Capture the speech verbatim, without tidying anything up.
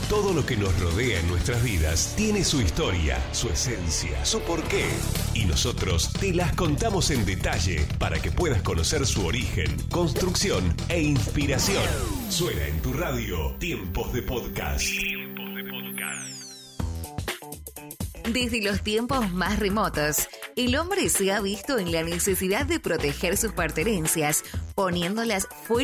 Todo lo que nos rodea en nuestras vidas tiene su historia, su esencia, su porqué. Y nosotros te las contamos en detalle para que puedas conocer su origen, construcción e inspiración. Suena en tu radio Tiempos de Podcast. Tiempos de Podcast. Desde los tiempos más remotos, el hombre se ha visto en la necesidad de proteger sus pertenencias, poniéndolas fuera